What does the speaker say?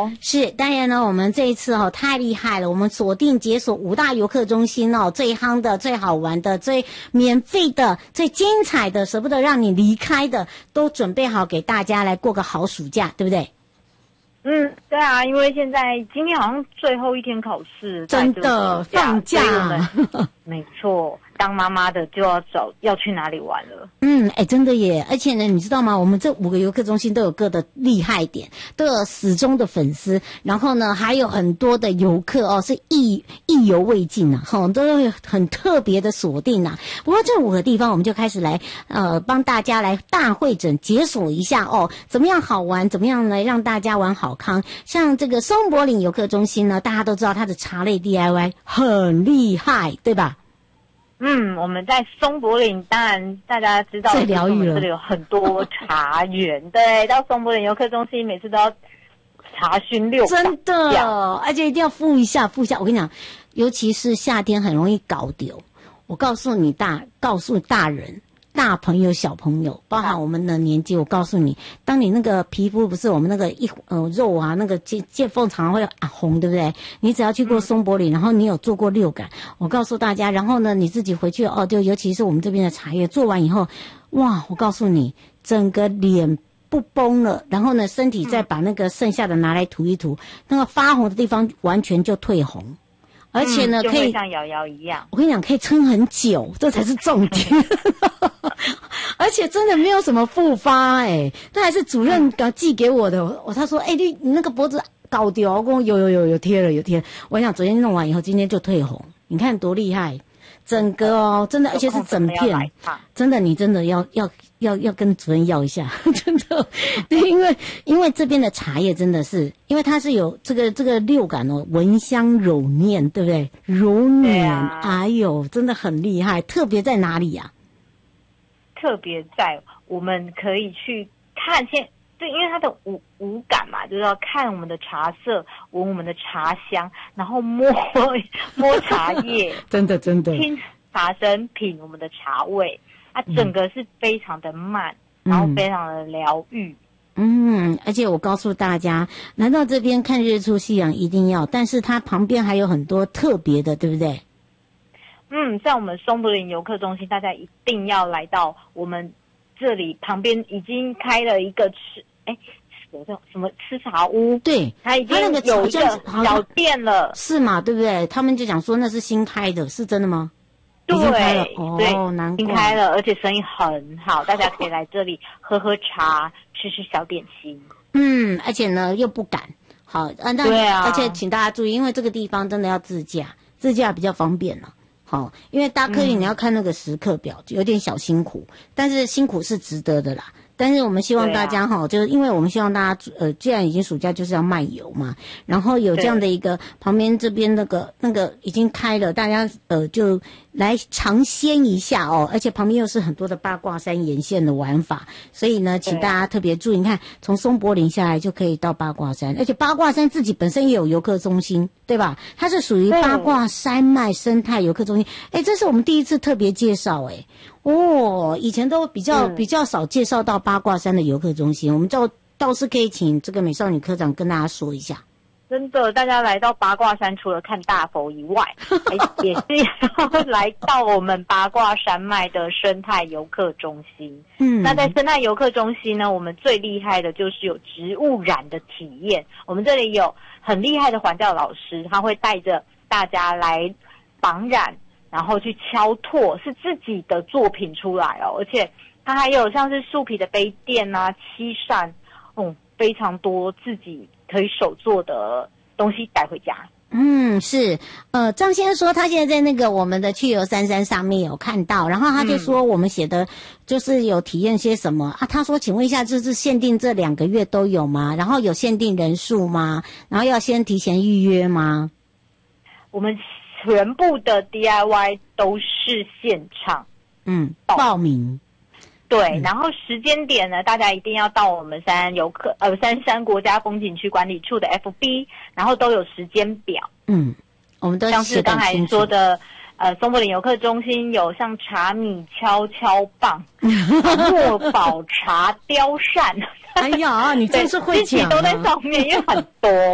是，当然呢，我们这一次太厉害了，我们锁定解锁5大游客中心最夯的、最好玩的、最免费的、最精彩的，舍不得让你离开的，都准备好给大家来过个好暑假，对不对？ 对啊，因为现在今天好像最后一天考试， 真的放假， 没错。当妈妈的就要找要去哪里玩了。 真的耶！而且呢，你知道吗？我们这5个游客中心都有各的厉害点，都有死忠的粉丝，然后呢，还有很多的游客是意犹未尽啊，都有很特别的锁定啊。不过这5个地方，我们就开始来帮大家来大会诊解锁一下怎么样好玩，怎么样来让大家玩好康。像这个松柏岭游客中心呢，大家都知道它的茶类 DIY 很厉害，对吧？ 我们在松柏岭，当然大家知道， 最疗愈了。 这里有很多茶园，对，到松柏岭游客中心每次都要查询6 真的，而且一定要敷一下。我跟你讲，尤其是夏天很容易搞丢。我告诉大人。大朋友、小朋友，包含我们的年纪，我告诉你，当你那个皮肤不是我们那个肉啊，那个见缝常常会红，对不对？你只要去过松柏岭，然后你有做过六感，我告诉大家，然后呢，你自己回去就尤其是我们这边的茶叶做完以后，哇，我告诉你，整个脸不崩了，然后呢，身体再把那个剩下的拿来涂一涂，那个发红的地方完全就退红。而且呢，可以像瑶瑶一样， 我跟你讲，可以撑很久，这才是重点。而且真的没有什么复发那还是主任寄给我的。他说，你那个脖子搞掉，我跟我有贴了。我想昨天弄完以后，今天就退红，你看多厉害。整个真的，而且是整片，真的，你真的要跟主任要一下，真的，对，因为这边的茶叶真的是，因为它是有这个六感闻香揉捻，对不对？揉捻，哎呦，真的很厉害，特别在哪里呀？ 特别在我们可以去看对，因为它的五感嘛，就是要看我们的茶色，闻我们的茶香，然后摸茶叶， 真的， 听茶声，品我们的茶味，它整个是非常的慢，然后非常的疗愈。 而且我告诉大家，来到这边看日出夕阳一定要，但是它旁边还有很多特别的，对不对？ 像我们松柏岭游客中心，大家一定要来到我们这里旁边已经开了一个有什么吃茶屋？对，它已经有一个小店了， 是嘛？对不对？他们就讲说那是新开的，是真的吗？ 对， 难怪新开了，而且生意很好，大家可以来这里喝喝茶，吃小点心。 而且呢又不赶，好对啊， 而且请大家注意，因为这个地方真的要自驾比较方便了。好，因为搭客运你要看那个时刻表，有点小辛苦，但是辛苦是值得的啦。但是我们希望大家就是因为我们希望大家既然已经暑假就是要漫游嘛，然后有这样的一个旁边这边那个已经开了，大家就来尝鲜一下而且旁边又是很多的八卦山沿线的玩法，所以呢，请大家特别注意，你看从松柏岭下来就可以到八卦山，而且八卦山自己本身也有游客中心，对吧？它是属于八卦山脉生态游客中心，这是我们第一次特别介绍以前都比较少介绍到八卦山的游客中心，我们倒是可以请这个美少女科长跟大家说一下。 真的，大家来到八卦山，除了看大佛以外，也是要来到我们八卦山脉的生态游客中心。那在生态游客中心呢，我们最厉害的就是有植物染的体验。我们这里有很厉害的环教老师，他会带着大家来绑染，然后去敲拓，是自己的作品出来而且它还有像是树皮的杯垫啊、漆扇，非常多自己可以手做的东西带回家。 是，张先生说他现在在那个我们的去游33上面有看到，然后他就说我们写的就是有体验些什么他说请问一下，这是限定这2个月都有吗？然后有限定人数吗？然后要先提前预约吗？ 我们全部的 DIY 都是现场报名。 对，然后时间点呢，大家一定要到我们三山国家风景区管理处的 FB， 然后都有时间表。 我们都像是刚才说的，松柏岭游客中心有像茶米敲敲棒、墨宝茶雕扇。 哎呀，你真是会讲都在上面，因为很多。